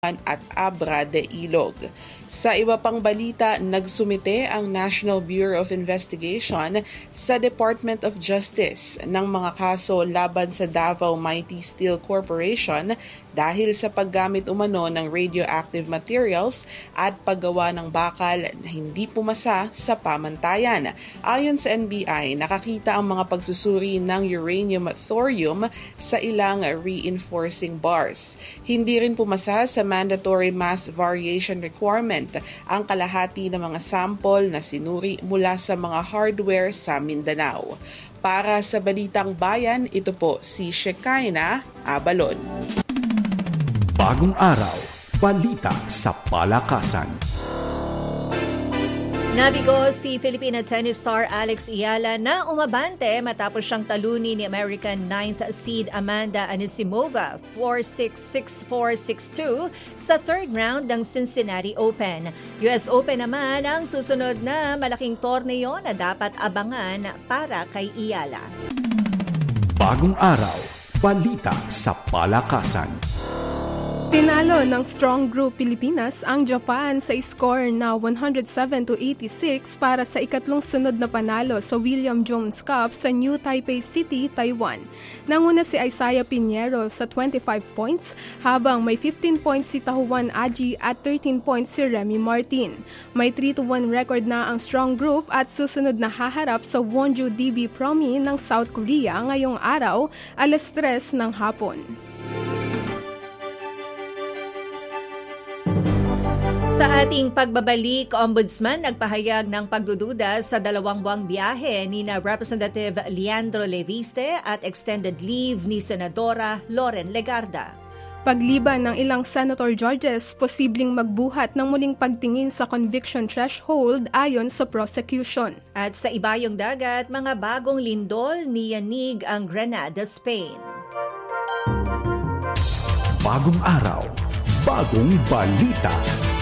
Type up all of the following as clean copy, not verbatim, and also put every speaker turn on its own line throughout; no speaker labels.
at Abra de Ilog. Sa iba pang balita, nagsumite ang National Bureau of Investigation sa Department of Justice ng mga kaso laban sa Davao Mighty Steel Corporation dahil sa paggamit umano ng radioactive materials at paggawa ng bakal na hindi pumasa sa pamantayan. Ayon sa NBI, nakakita ang mga pagsusuri ng uranium at thorium sa ilang reinforcing bars. Hindi rin pumasa sa mandatory mass variation requirement ang kalahati ng mga sample na sinuri mula sa mga hardware sa Mindanao. Para sa Balitang Bayan, ito po si Shekinah Abalon.
Bagong araw, balita sa palakasan.
Nabigo si Filipina tennis star Alex Ayala na umabante matapos siyang talunin ni American 9th seed Amanda Anisimova 4-6, 6-4, 6-2 sa third round ng Cincinnati Open. US Open naman ang susunod na malaking torneo na dapat abangan para kay Ayala.
Bagong araw, balita sa palakasan.
Tinalo ng Strong Group Pilipinas ang Japan sa score na 107-86 para sa ikatlong sunod na panalo sa William Jones Cup sa New Taipei City, Taiwan. Nanguna si Isaiah Pinheiro sa 25 points habang may 15 points si Tahuan Aji at 13 points si Remy Martin. May 3-1 record na ang Strong Group at susunod na haharap sa Wonju DB Promi ng South Korea ngayong araw, alas 3 ng hapon.
Sa ating pagbabalik, Ombudsman nagpahayag ng pagdududa sa 2 buwang biyahe ni na Representative Leandro Leviste at extended leave ni Senadora Loren Legarda.
Pagliban ng ilang senator judges, posibleng magbuhat ng muling pagtingin sa conviction threshold ayon sa prosecution.
At sa ibayong dagat, mga bagong lindol niyanig ang Grenada, Spain.
Bagong araw, bagong balita.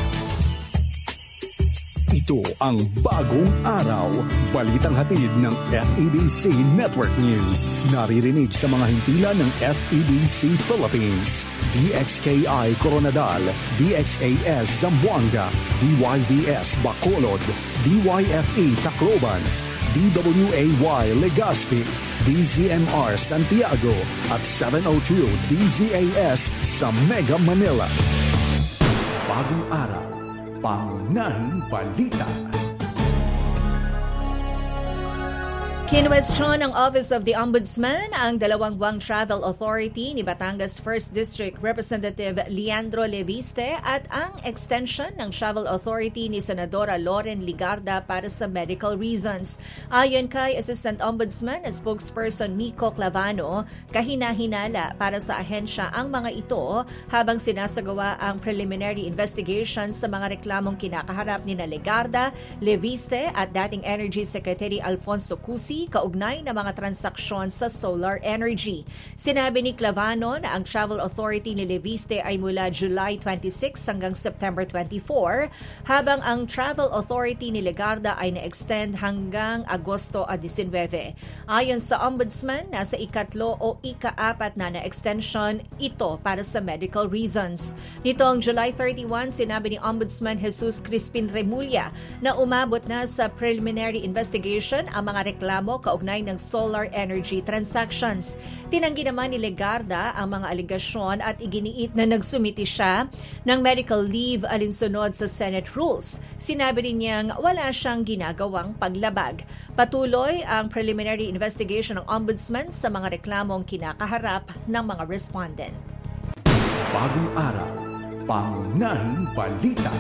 Ito ang Bagong Araw, balitang hatid ng FEBC Network News. Naririnig sa mga himpilan ng FEBC Philippines, DXKI Coronadal, DXAS Zamboanga, DYVS Bacolod, DYFE Tacloban, DWAY Legazpi, DZMR Santiago at 702 DZAS sa Mega Manila. Bagong Araw, pangunahing balita.
Kinwestiyon ng Office of the Ombudsman ang 2 buwang travel authority ni Batangas 1st District Representative Leandro Leviste at ang extension ng travel authority ni Senadora Loren Legarda para sa medical reasons. Ayon kay Assistant Ombudsman at Spokesperson Miko Clavano, kahina-hinala para sa ahensya ang mga ito habang sinasagawa ang preliminary investigation sa mga reklamong kinakaharap ni Legarda, Leviste at dating Energy Secretary Alfonso Cusi kaugnay na mga transaksyon sa solar energy. Sinabi ni Clavano na ang travel authority ni Leviste ay mula July 26 hanggang September 24, habang ang travel authority ni Legarda ay na-extend hanggang Agosto 19. Ayon sa Ombudsman, nasa ikatlo o ika-4 na extension ito para sa medical reasons. Nitong July 31, sinabi ni Ombudsman Jesus Crispin Remulla na umabot na sa preliminary investigation ang mga reklamo kaugnay ng solar energy transactions. Tinanggi naman ni Legarda ang mga alegasyon at iginiit na nagsumiti siya ng medical leave alinsunod sa Senate rules. Sinabi rin niyang wala siyang ginagawang paglabag. Patuloy ang preliminary investigation ng Ombudsman sa mga reklamong kinakaharap ng mga respondent.
Bagong araw, pangunahing balita.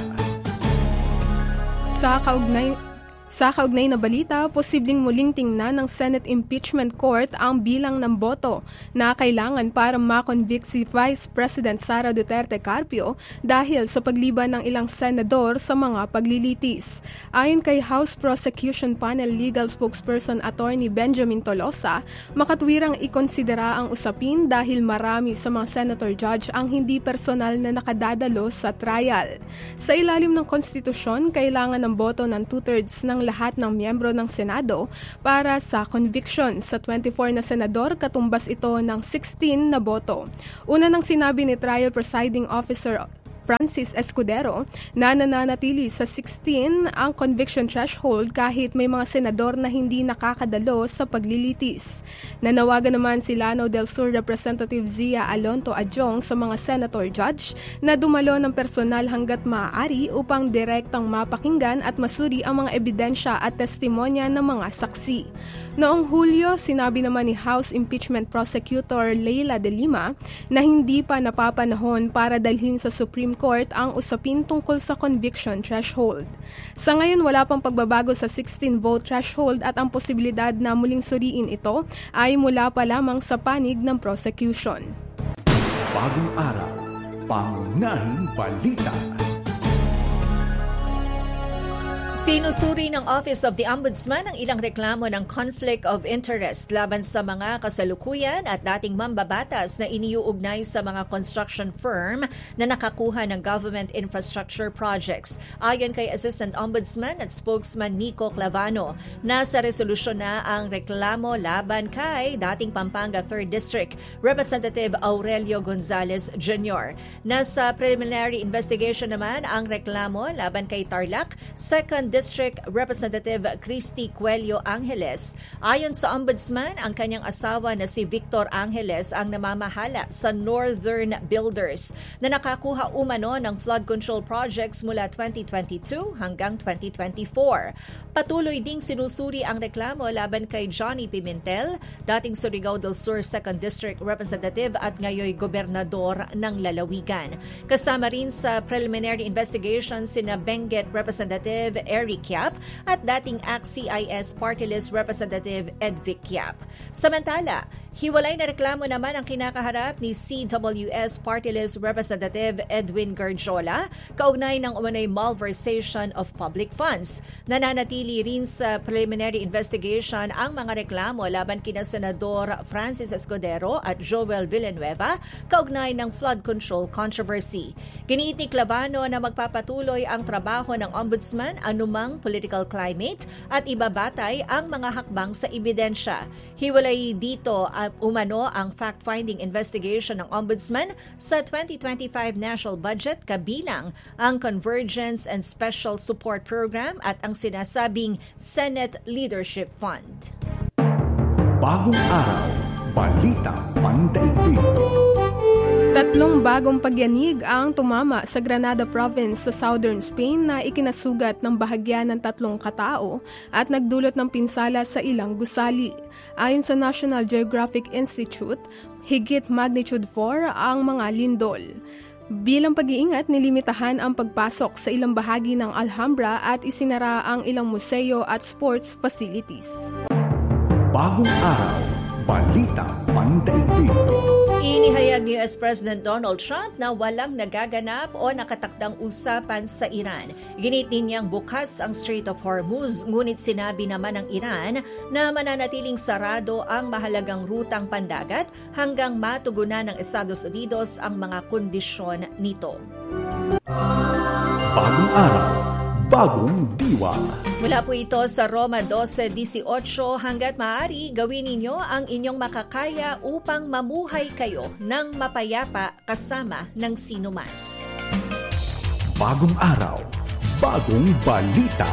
Sa kaugnay na balita, posibleng muling tingnan ng Senate Impeachment Court ang bilang ng boto na kailangan para makonvict si Vice President Sara Duterte Carpio dahil sa pagliban ng ilang senador sa mga paglilitis. Ayon kay House Prosecution Panel Legal Spokesperson Attorney Benjamin Tolosa, makatwirang ikonsidera ang usapin dahil marami sa mga senator judge ang hindi personal na nakadadalo sa trial. Sa ilalim ng konstitusyon, kailangan ng boto ng 2/3 ng lahat ng miyembro ng Senado para sa conviction. Sa 24 na senador, katumbas ito ng 16 na boto. Una nang sinabi ni Trial Presiding Officer Francis Escudero na nananatili sa 16 ang conviction threshold kahit may mga senador na hindi nakakadalo sa paglilitis. Nanawagan naman si Lanao del Sur Representative Zia Alonto Adjong sa mga senator judge na dumalo ng personal hanggat maaari upang direktang mapakinggan at masuri ang mga ebidensya at testimonya ng mga saksi. Noong Hulyo, sinabi naman ni House Impeachment Prosecutor Leila de Lima na hindi pa napapanahon para dalhin sa Supreme Court ang usapin tungkol sa conviction threshold. Sa ngayon, wala pang pagbabago sa 16-vote threshold at ang posibilidad na muling suriin ito ay mula pa lamang sa panig ng prosecution.
Bagong araw, pangunahing balita.
Sinusuri ng Office of the Ombudsman ang ilang reklamo ng conflict of interest laban sa mga kasalukuyan at dating mambabatas na iniuugnay sa mga construction firm na nakakuha ng government infrastructure projects. Ayon kay Assistant Ombudsman at Spokesman Nico Clavano, nasa resolusyon na ang reklamo laban kay dating Pampanga 3rd District Representative Aurelio Gonzalez Jr. Nasa preliminary investigation naman ang reklamo laban kay Tarlac 2nd District Representative Christy Cuello Angeles. Ayon sa Ombudsman, ang kanyang asawa na si Victor Angeles ang namamahala sa Northern Builders na nakakuha umano ng flood control projects mula 2022 hanggang 2024. Patuloy ding sinusuri ang reklamo laban kay Johnny Pimentel, dating Surigao del Sur 2nd District Representative at ngayoy Gobernador ng Lalawigan. Kasama rin sa preliminary investigation sina Benguet Representative Eric Yap at dating ACT-CIS Party List Representative Edvic Yap. Samantala, hiwalay na reklamo naman ang kinakaharap ni CWS Party List Representative Edwin Garjola kaugnay ng umanay malversation of public funds. Nananatili rin sa preliminary investigation ang mga reklamo laban kina Senador Francis Escudero at Joel Villanueva kaugnay ng flood control controversy. Giniit ni Clavano na magpapatuloy ang trabaho ng Ombudsman anumang political climate at ibabatay ang mga hakbang sa ebidensya. Hiwalay dito umano ang fact-finding investigation ng Ombudsman sa 2025 national budget kabilang ang Convergence and Special Support Program at ang sinasabing Senate Leadership Fund.
Bagong araw, balita pandaigdig.
3 bagong pagyanig ang tumama sa Granada Province sa southern Spain na ikinasugat ng bahagya ng 3 katao at nagdulot ng pinsala sa ilang gusali. Ayon sa National Geographic Institute, higit magnitude 4 ang mga lindol. Bilang pag-iingat, nilimitahan ang pagpasok sa ilang bahagi ng Alhambra at isinara ang ilang museo at sports facilities.
Bagong araw, balita pandaigdig.
Inihayag ni US President Donald Trump na walang nagaganap o nakatakdang usapan sa Iran. Ginit niyang bukas ang Strait of Hormuz, ngunit sinabi naman ng Iran na mananatiling sarado ang mahalagang rutang pandagat hanggang matugunan ng Estados Unidos ang mga kondisyon nito.
Bagong araw, bagong diwa.
Mula po ito sa Roma 12:18, hanggat maaari gawin ninyo ang inyong makakaya upang mamuhay kayo ng mapayapa kasama ng sinuman.
Bagong araw, bagong balita.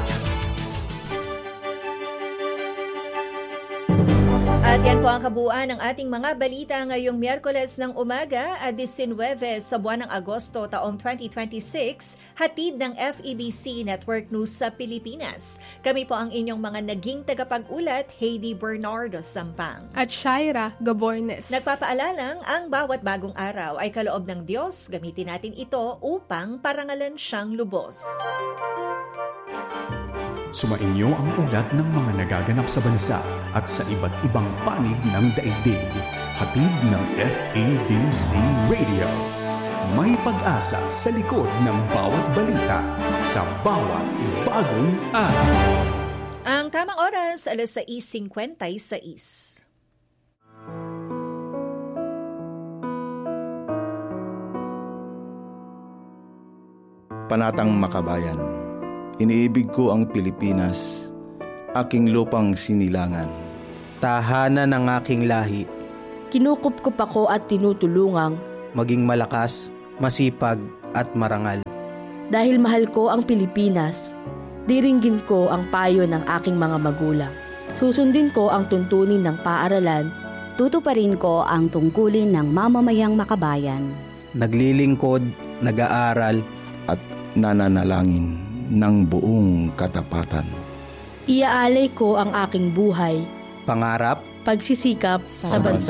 At yan po ang kabuuan ng ating mga balita ngayong Miyerkules ng umaga at 19 sa buwan ng Agosto taong 2026, hatid ng FEBC Network News sa Pilipinas. Kami po ang inyong mga naging tagapag-ulat, Heidi Bernardo Sampang.
At Shaira Gabornes.
Nagpapaalalang ang bawat bagong araw ay kaloob ng Diyos. Gamitin natin ito upang parangalan siyang lubos.
Sumainyo ang ulat ng mga nagaganap sa bansa at sa iba't ibang panig ng daigdig. Hatid ng FEBC Radio. May pag-asa sa likod ng bawat balita sa bawat bagong araw.
Ang tamang oras, 6:56.
Panatang Makabayan. Iniibig ko ang Pilipinas, aking lupang sinilangan.
Tahanan ng aking lahi.
Kinukupkup ako at tinutulungang
maging malakas, masipag at marangal.
Dahil mahal ko ang Pilipinas, diringgin ko ang payo ng aking mga magulang. Susundin ko ang tuntunin ng paaralan.
Tutuparin ko ang tungkulin ng mamamayang makabayan.
Naglilingkod, nag-aaral,
at nananalangin ng buong katapatan.
Iaalay ko ang aking buhay,
pangarap,
pagsisikap sa bansa.